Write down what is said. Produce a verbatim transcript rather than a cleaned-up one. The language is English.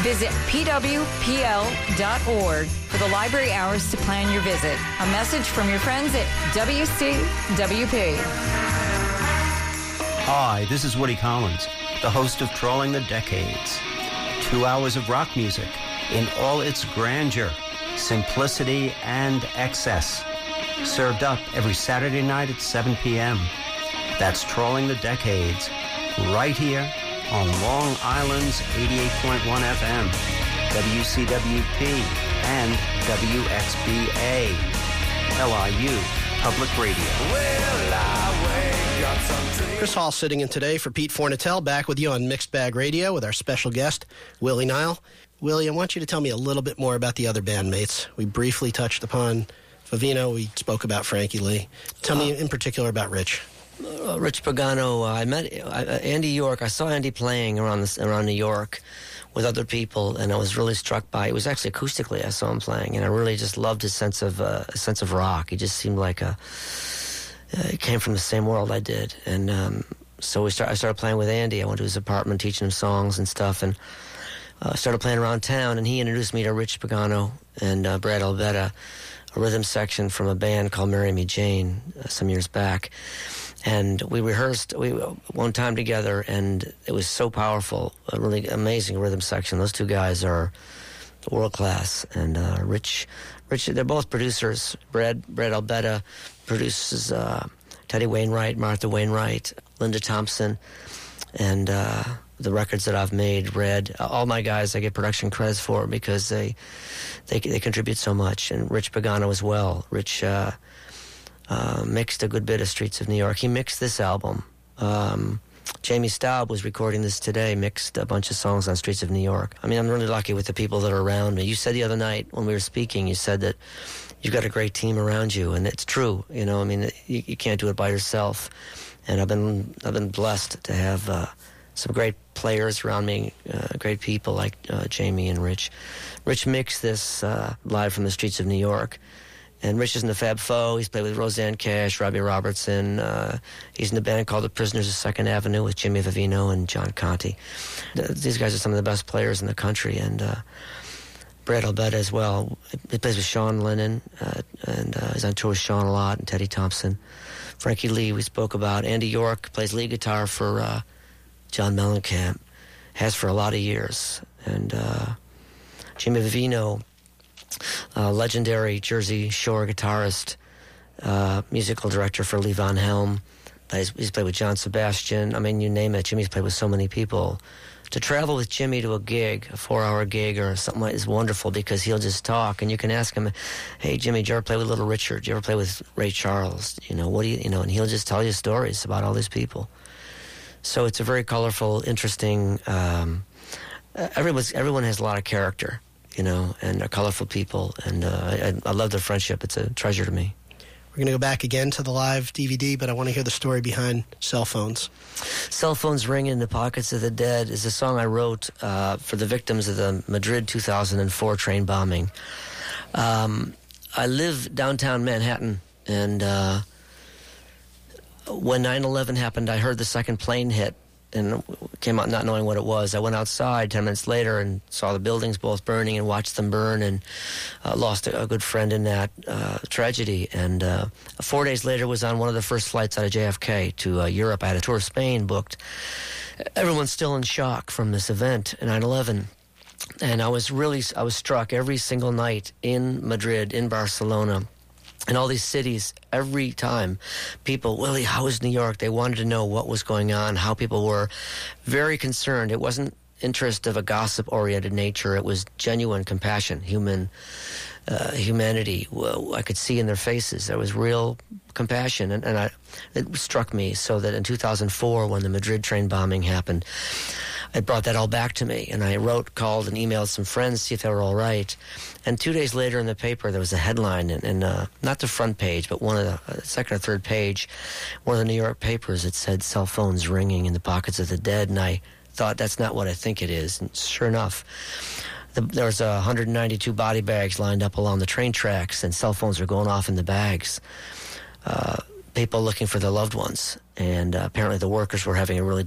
Visit p w p l dot org for the library hours to plan your visit. A message from your friends at W C W P. Hi, this is Woody Collins, the host of Trolling the Decades. Two hours of rock music in all its grandeur, simplicity, and excess. Served up every Saturday night at seven p.m. That's Trolling the Decades, right here on Long Island's eighty-eight point one F M, W C W P, and W X B A, L I U Public Radio. Well, I got some dreams. Chris Hall sitting in today for Pete Fornatel, back with you on Mixed Bag Radio with our special guest, Willie Nile. Willie, I want you to tell me a little bit more about the other bandmates. We briefly touched upon Favino. We spoke about Frankie Lee. Tell uh, me in particular about Rich. Uh, Rich Pagano. Uh, I met uh, Andy York. I saw Andy playing around this, around New York with other people, and I was really struck by it. Was actually acoustically I saw him playing, and I really just loved his sense of uh, a sense of rock. He just seemed like a uh, he came from the same world I did, and um, so we start. I started playing with Andy. I went to his apartment, teaching him songs and stuff, and uh, started playing around town. And he introduced me to Rich Pagano and uh, Brad Albetta, a rhythm section from a band called Marry Me Jane uh, some years back. And we rehearsed we one time together, and it was so powerful, a really amazing rhythm section. Those two guys are world class. And uh, Rich, Rich, they're both producers. Brad, Brad Albetta produces uh, Teddy Wainwright, Martha Wainwright, Linda Thompson, and uh, the records that I've made. Red, all my guys I get production credits for because they they they contribute so much. And Rich Pagano as well. Rich. Uh, Uh, mixed a good bit of Streets of New York. He mixed this album. Um, Jamie Staub was recording this today, mixed a bunch of songs on Streets of New York. I mean, I'm really lucky with the people that are around me. You said the other night when we were speaking, you said that you've got a great team around you, and it's true. You know, I mean, you, you can't do it by yourself. And I've been I've been blessed to have uh, some great players around me, uh, great people like uh, Jamie and Rich. Rich mixed this uh, live from the Streets of New York. And Rich is in the Fab Four. He's played with Roseanne Cash, Robbie Robertson. Uh, he's in a band called The Prisoners of Second Avenue with Jimmy Vivino and John Conte. The, these guys are some of the best players in the country. And uh, Brad Albetta as well. He plays with Sean Lennon, uh, and uh, he's on tour with Sean a lot, and Teddy Thompson. Frankie Lee, we spoke about. Andy York plays lead guitar for uh, John Mellencamp. Has for a lot of years. And uh, Jimmy Vivino, Uh, legendary Jersey Shore guitarist, uh, musical director for Lee Von Helm. He's, he's played with John Sebastian. I mean, you name it. Jimmy's played with so many people. To travel with Jimmy to a gig, a four-hour gig or something like is wonderful because he'll just talk, and you can ask him, "Hey, Jimmy, did you ever play with Little Richard? Did you ever play with Ray Charles? You know, what do you, you know?" And he'll just tell you stories about all these people. So it's a very colorful, interesting. Um, everyone's, everyone has a lot of character. You know, and they're colorful people, and uh, I, I love their friendship. It's a treasure to me. We're going to go back again to the live D V D, but I want to hear the story behind Cell Phones. Cell Phones Ring in the Pockets of the Dead is a song I wrote uh, for the victims of the Madrid two thousand four train bombing. Um, I live downtown Manhattan, and uh, when nine eleven happened, I heard the second plane hit, and came out not knowing what it was. I went outside ten minutes later and saw the buildings both burning and watched them burn, and uh, lost a, a good friend in that uh, tragedy. And uh, four days later was on one of the first flights out of J F K to uh, Europe. I had a tour of Spain booked. Everyone's still in shock from this event, nine eleven. And I was really, I was struck every single night in Madrid, in Barcelona, in all these cities. Every time people, Willie, how is New York? They wanted to know what was going on, how people were very concerned. It wasn't interest of a gossip-oriented nature. It was genuine compassion, human uh, humanity. Well, I could see in their faces. There was real compassion, and, and I, it struck me so that in two thousand four, when the Madrid train bombing happened, it brought that all back to me, and I wrote, called, and emailed some friends to see if they were all right. And two days later in the paper, there was a headline, and, and uh, not the front page, but one of the uh, second or third page, one of the New York papers, it said, "Cell phones ringing in the pockets of the dead," and I thought, that's not what I think it is. And sure enough, the, there was uh, one hundred ninety-two body bags lined up along the train tracks, and cell phones were going off in the bags. Uh, people looking for their loved ones, and uh, apparently the workers were having a really